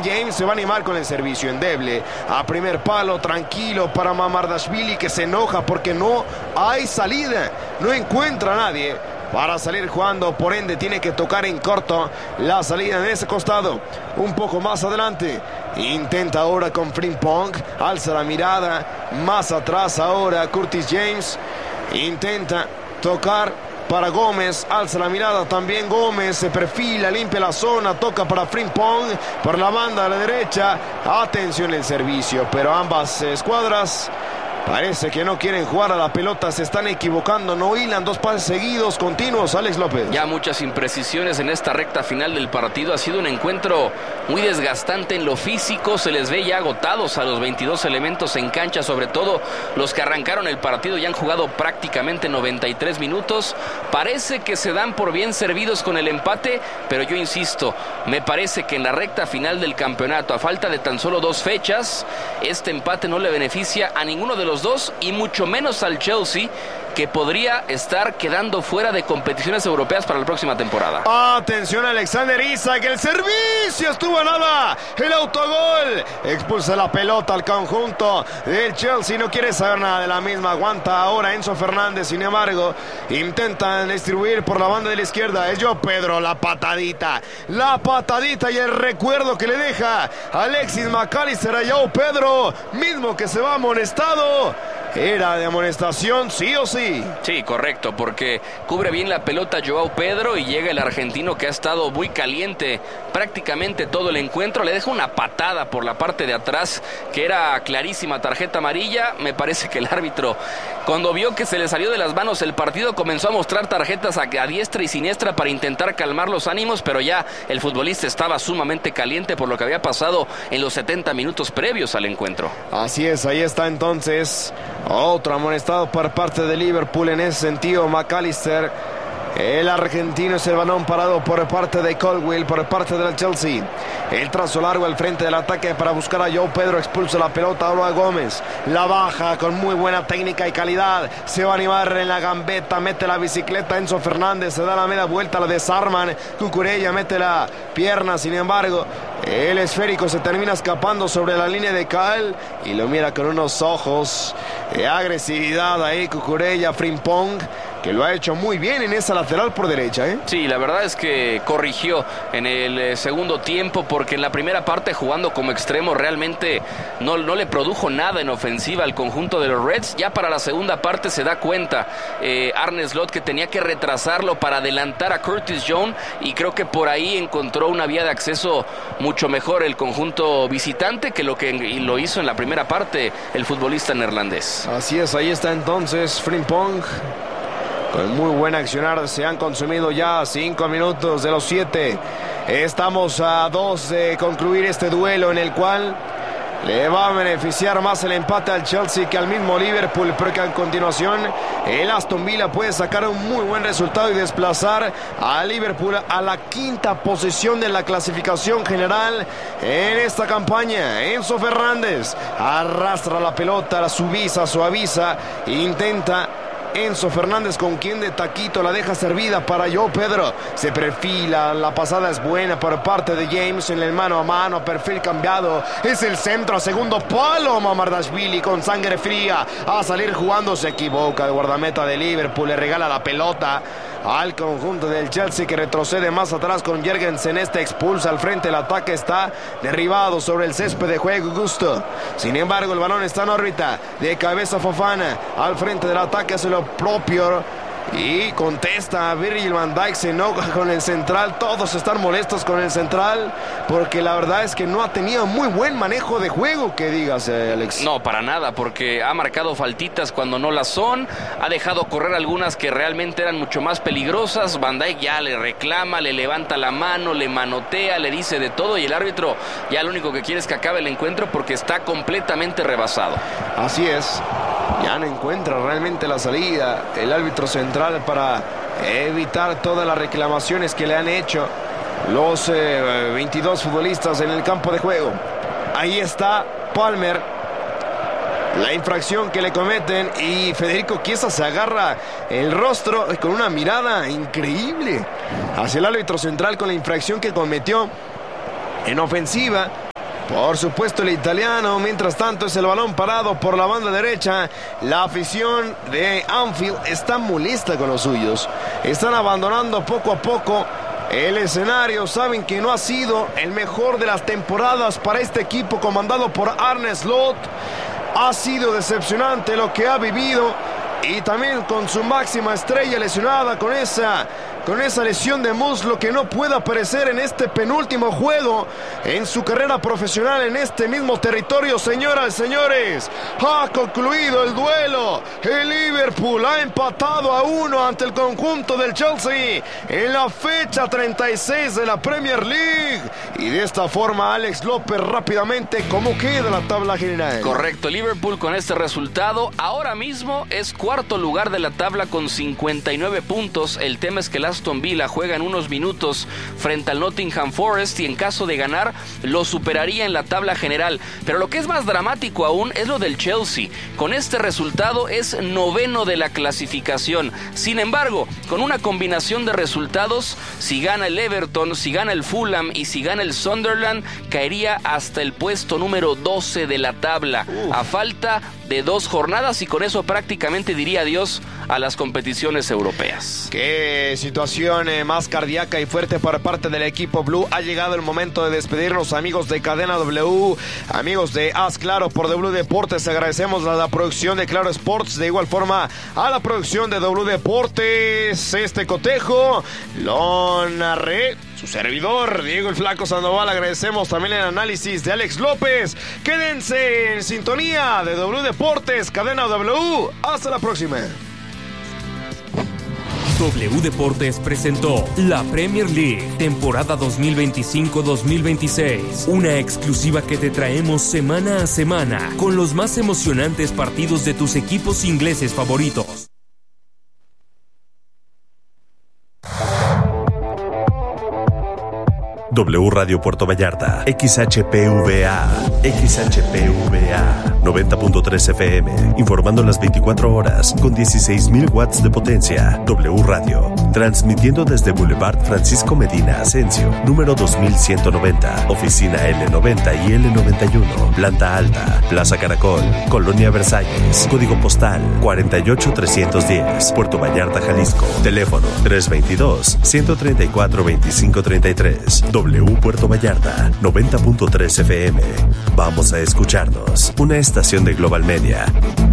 James se va a animar con el servicio endeble. A primer palo, tranquilo para Mamardashvili, que se enoja porque no hay salida. No encuentra a nadie para salir jugando, por ende tiene que tocar en corto la salida en ese costado. Un poco más adelante, intenta ahora con Frimpong, alza la mirada, más atrás ahora Curtis James, intenta tocar para Gómez, alza la mirada también Gómez, se perfila, limpia la zona, toca para Frimpong, por la banda a la derecha, atención el servicio, pero ambas escuadras parece que no quieren jugar a la pelota, se están equivocando, no hilan dos pases seguidos, continuos. Alex López. Ya muchas imprecisiones en esta recta final del partido, ha sido un encuentro muy desgastante en lo físico, se les ve ya agotados a los 22 elementos en cancha, sobre todo los que arrancaron el partido ya han jugado prácticamente 93 minutos, parece que se dan por bien servidos con el empate, pero yo insisto, me parece que en la recta final del campeonato, a falta de tan solo 2 fechas, este empate no le beneficia a ninguno de los dos y mucho menos al Chelsea, que podría estar quedando fuera de competiciones europeas para la próxima temporada. Atención Alexander Isak, el servicio estuvo a nada, el autogol, expulsa la pelota al conjunto del Chelsea, no quiere saber nada de la misma, aguanta ahora Enzo Fernández, sin embargo, intentan distribuir por la banda de la izquierda, es Joao Pedro, la patadita y el recuerdo que le deja Alexis McAllister a Joao Pedro, mismo que se va amonestado. Era de amonestación, sí o sí. Sí, correcto, porque cubre bien la pelota Joao Pedro y llega el argentino que ha estado muy caliente prácticamente todo el encuentro. Le deja una patada por la parte de atrás que era clarísima tarjeta amarilla. Me parece que el árbitro, cuando vio que se le salió de las manos el partido, comenzó a mostrar tarjetas a diestra y siniestra para intentar calmar los ánimos, pero ya el futbolista estaba sumamente caliente por lo que había pasado en los 70 minutos previos al encuentro. Así es, ahí está entonces otro amonestado por parte de Liverpool en ese sentido, McAllister. El argentino es el balón parado por parte de Colwill, por parte del Chelsea. El trazo largo al frente del ataque para buscar a Joao Pedro, expulsa la pelota ahora a Gómez. La baja con muy buena técnica y calidad. Se va a animar en la gambeta, mete la bicicleta Enzo Fernández, se da la media vuelta, la desarman. Cucurella mete la pierna, sin embargo, el esférico se termina escapando sobre la línea de Cal y lo mira con unos ojos de agresividad ahí Cucurella. Frimpong, que lo ha hecho muy bien en esa lateral por derecha, ¿eh? Sí, la verdad es que corrigió en el segundo tiempo, porque en la primera parte jugando como extremo realmente no le produjo nada en ofensiva al conjunto de los Reds. Ya para la segunda parte se da cuenta Arne Slot que tenía que retrasarlo para adelantar a Curtis Jones, y creo que por ahí encontró una vía de acceso mucho mejor el conjunto visitante que lo hizo en la primera parte el futbolista neerlandés. Así es, ahí está entonces Frimpong. Con muy buen accionar, se han consumido ya 5 minutos de los 7. Estamos a 2 de concluir este duelo en el cual le va a beneficiar más el empate al Chelsea que al mismo Liverpool, porque a continuación el Aston Villa puede sacar un muy buen resultado y desplazar a Liverpool a la 5ª posición de la clasificación general en esta campaña. Enzo Fernández arrastra la pelota, la suaviza, intenta Enzo Fernández con quien de taquito la deja servida para Joao Pedro. Se perfila, la pasada es buena por parte de James en el mano a mano, perfil cambiado. Es el centro a segundo palo. Mamardashvili con sangre fría a salir jugando, se equivoca. El guardameta de Liverpool le regala la pelota al conjunto del Chelsea, que retrocede más atrás con Jürgensen. Este expulsa al frente, el ataque está derribado sobre el césped de juego Gusto. Sin embargo, el balón está en órbita, de cabeza Fofana al frente del ataque, hace lo propio y contesta a Virgil van Dijk, se enoja con el central. Todos están molestos con el central porque la verdad es que no ha tenido muy buen manejo de juego, que digas, Alex. No, para nada, porque ha marcado faltitas cuando no las son, ha dejado correr algunas que realmente eran mucho más peligrosas. Van Dijk ya le reclama, le levanta la mano, le manotea, le dice de todo, y el árbitro ya lo único que quiere es que acabe el encuentro porque está completamente rebasado. Así es, ya no encuentra realmente la salida el árbitro central para evitar todas las reclamaciones que le han hecho los 22 futbolistas en el campo de juego. Ahí está Palmer, la infracción que le cometen, y Federico Chiesa se agarra el rostro con una mirada increíble hacia el árbitro central con la infracción que cometió en ofensiva. Por supuesto el italiano. Mientras tanto es el balón parado por la banda derecha. La afición de Anfield está muy lista con los suyos. Están abandonando poco a poco el escenario. Saben que no ha sido el mejor de las temporadas para este equipo comandado por Arne Slot. Ha sido decepcionante lo que ha vivido. Y también con su máxima estrella lesionada, con esa lesión de muslo, que no puede aparecer en este penúltimo juego en su carrera profesional en este mismo territorio. Señoras y señores, ha concluido el duelo. El Liverpool ha empatado a 1 ante el conjunto del Chelsea en la fecha 36 de la Premier League. Y de esta forma, Alex López, rápidamente, ¿cómo queda la tabla general? Correcto, Liverpool con este resultado ahora mismo es cuarto lugar de la tabla con 59 puntos. El tema es que el Aston Villa juega en unos minutos frente al Nottingham Forest y en caso de ganar lo superaría en la tabla general. Pero lo que es más dramático aún es lo del Chelsea. Con este resultado es noveno de la clasificación. Sin embargo, con una combinación de resultados, si gana el Everton, si gana el Fulham y si gana el Sunderland, caería hasta el puesto número 12 de la tabla, a falta de 2 jornadas, y con eso prácticamente diría adiós a las competiciones europeas. Qué situación más cardíaca y fuerte por parte del equipo Blue. Ha llegado el momento de despedirnos, amigos de Cadena W, amigos de Haz Claro por W Deportes. Agradecemos a la producción de Claro Sports, de igual forma a la producción de W Deportes. Este cotejo lo narré su servidor, Diego el Flaco Sandoval. Agradecemos también el análisis de Alex López. Quédense en sintonía de W Deportes, Cadena W. Hasta la próxima. W Deportes presentó la Premier League, temporada 2025-2026. Una exclusiva que te traemos semana a semana, con los más emocionantes partidos de tus equipos ingleses favoritos. W Radio Puerto Vallarta, XHPVA 90.3 FM, informando las 24 horas con 16.000 watts de potencia. W Radio, transmitiendo desde Boulevard Francisco Medina Asensio, número 2190, oficina L90 y L91, planta alta, Plaza Caracol, Colonia Versalles, código postal 48310, Puerto Vallarta, Jalisco, teléfono 322-134-2533. W Puerto Vallarta, 90.3 FM. Vamos a escucharnos. Una estación de Global Media.